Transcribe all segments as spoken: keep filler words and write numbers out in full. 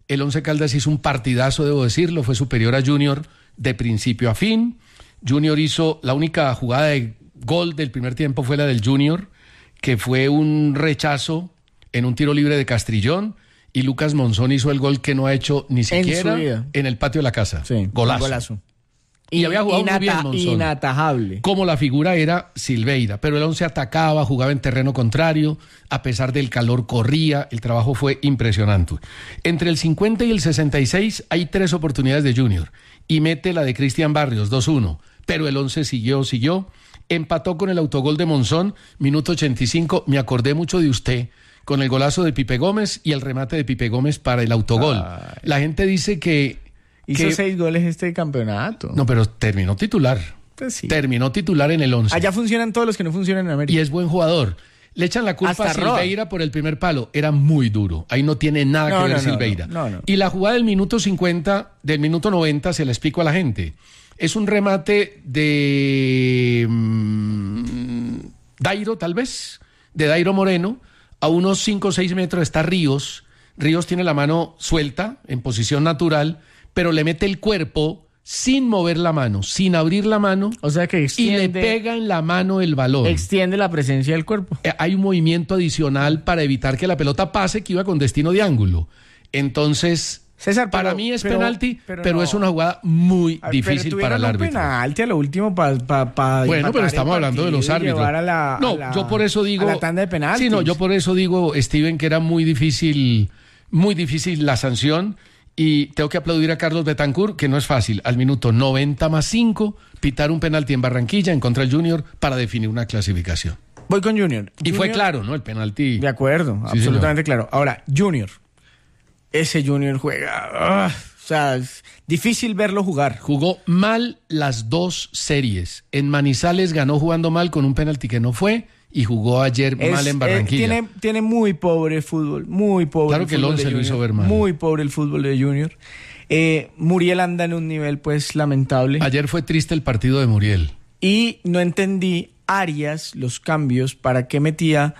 El Once Caldas hizo un partidazo, debo decirlo, fue superior a Junior de principio a fin. Junior hizo, la única jugada de gol del primer tiempo fue la del Junior, que fue un rechazo en un tiro libre de Castrillón, y Lucas Monzón hizo el gol que no ha hecho ni siquiera en, en el patio de la casa. Sí, golazo. golazo. Y, y había jugado inata- muy bien Monzón. Inatajable. Como la figura era Silveira, pero el Once atacaba, jugaba en terreno contrario, a pesar del calor corría, el trabajo fue impresionante. Entre el cincuenta y el sesenta y seis hay tres oportunidades de Junior, y mete la de Cristian Barrios, dos uno, pero el Once siguió, siguió, empató con el autogol de Monzón, minuto ochenta y cinco, me acordé mucho de usted, con el golazo de Pipe Gómez y el remate de Pipe Gómez para el autogol. Ay. La gente dice que... Hizo que, seis goles este campeonato. No, pero terminó titular. Pues sí. Terminó titular en el once. Allá funcionan todos los que no funcionan en América. Y es buen jugador. Le echan la culpa Hasta a Silveira Roa. Por el primer palo. Era muy duro. Ahí no tiene nada no, que ver no, Silveira. No, no, no. Y la jugada del minuto cincuenta, del minuto noventa, se la explico a la gente. Es un remate de mmm, Dairo, tal vez, de Dairo Moreno. A unos cinco o seis metros está Ríos. Ríos tiene la mano suelta, en posición natural, pero le mete el cuerpo sin mover la mano, sin abrir la mano, o sea que extiende, y le pega en la mano el balón. Extiende la presencia del cuerpo. Eh, hay un movimiento adicional para evitar que la pelota pase, que iba con destino de ángulo. Entonces, César, para pero, mí es pero, penalti, pero, pero no. es una jugada muy Ver, difícil para el árbitro. Penalti a lo último para pa, pa bueno, pero estamos hablando de los árbitros. A la, no, a la, yo por eso digo. A la tanda de penaltis. Sí, no, yo por eso digo, Steven, que era muy difícil, muy difícil la sanción. Y tengo que aplaudir a Carlos Betancourt, que no es fácil, al minuto noventa más cinco, pitar un penalti en Barranquilla en contra del Junior para definir una clasificación. Voy con Junior. Y Junior, fue claro, ¿no? El penalti. De acuerdo, sí, absolutamente señor. Claro. Ahora, Junior. Ese Junior juega. Uh, o sea, es difícil verlo jugar. Jugó mal las dos series. En Manizales ganó jugando mal con un penalti que no fue. Y jugó ayer es, mal en Barranquilla. Eh, tiene, tiene muy pobre fútbol, muy pobre. Claro que el once lo hizo ver mal. Muy pobre el fútbol de Junior. Eh, Muriel anda en un nivel pues lamentable. Ayer fue triste el partido de Muriel. Y no entendí Arias, los cambios, para qué metía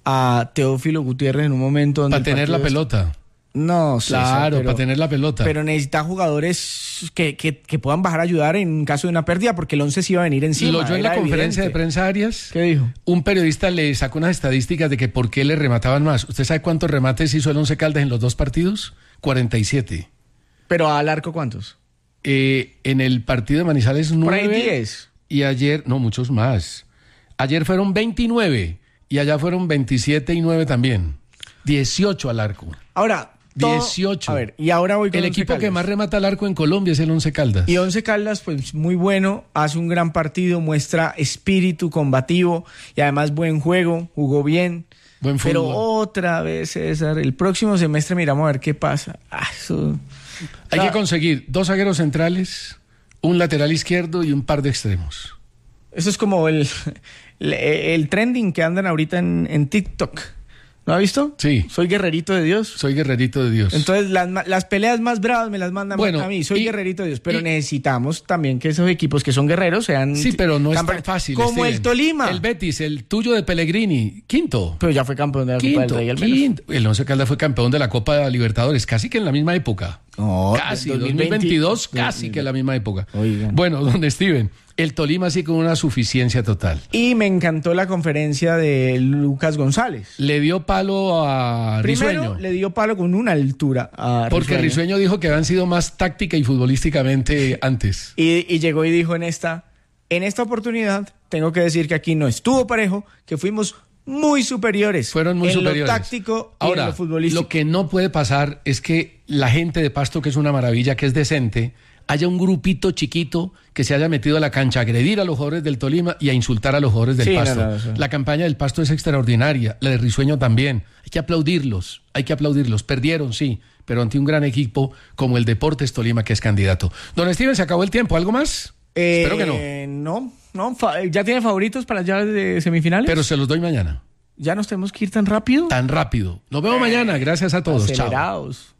a Teófilo Gutiérrez en un momento donde... Para tener la pelota. No, César, claro, pero, para tener la pelota. Pero necesita jugadores que, que, que puedan bajar a ayudar en caso de una pérdida, porque el once se iba a venir encima. Lo oyó en la evidente. conferencia de prensa Arias. ¿Qué dijo? Un periodista le sacó unas estadísticas de que por qué le remataban más. ¿Usted sabe cuántos remates hizo el Once Caldas en los dos partidos? cuarenta y siete. ¿Pero al arco cuántos? Eh, en el partido de Manizales nueve. Por ahí diez. Y ayer, no, muchos más. Ayer fueron veintinueve y allá fueron veintisiete y nueve también. dieciocho al arco. Ahora... Todo, dieciocho. A ver, y ahora voy con el equipo Caldas. Que más remata al arco en Colombia es el Once Caldas. Y Once Caldas, pues muy bueno, hace un gran partido, muestra espíritu combativo y además buen juego, jugó bien. Buen fútbol. Pero otra vez, César, el próximo semestre miramos a ver qué pasa. Ah, eso... Hay ah. que conseguir dos zagueros centrales, un lateral izquierdo y un par de extremos. Eso es como el, el, el trending que andan ahorita en, en TikTok. ¿Lo ha visto? Sí. Soy guerrerito de Dios. Soy guerrerito de Dios. Entonces, las, las peleas más bravas me las mandan bueno, a mí. Soy y, guerrerito de Dios. Pero y, necesitamos también que esos equipos que son guerreros sean... Sí, pero no es tan fácil. Como Steven. el Tolima. El Betis, el tuyo de Pellegrini, quinto. Pero ya fue campeón de la quinto, Copa del Rey al menos. Quinto. El Once Caldas fue campeón de la Copa Libertadores, casi que en la misma época. No, casi, dos mil veinte, dos mil veintidós, dos, casi dos, que en la misma época. Oigan. Bueno, don Steven, el Tolima sí con una suficiencia total. Y me encantó la conferencia de Lucas González. Le dio palo a Primero, Risueño. le dio palo con una altura a Risueño. Porque Risueño dijo que habían sido más táctica y futbolísticamente antes. Y, y llegó y dijo en esta, en esta oportunidad, tengo que decir que aquí no estuvo parejo, que fuimos muy superiores. Fueron muy en superiores. En lo táctico y Ahora, en lo futbolístico. Lo que no puede pasar es que la gente de Pasto, que es una maravilla, que es decente, haya un grupito chiquito que se haya metido a la cancha a agredir a los jugadores del Tolima y a insultar a los jugadores del sí, Pasto. No, no, no. La campaña del Pasto es extraordinaria, la de Risueño también. Hay que aplaudirlos, hay que aplaudirlos. Perdieron, sí, pero ante un gran equipo como el Deportes Tolima, que es candidato. Don Steven, se acabó el tiempo. ¿Algo más? Eh, Espero que no. No, no. Fa- ¿Ya tiene favoritos para las llaves de semifinales? Pero se los doy mañana. ¿Ya nos tenemos que ir tan rápido? Tan rápido. Nos vemos eh, mañana. Gracias a todos. Acelerados. Chao.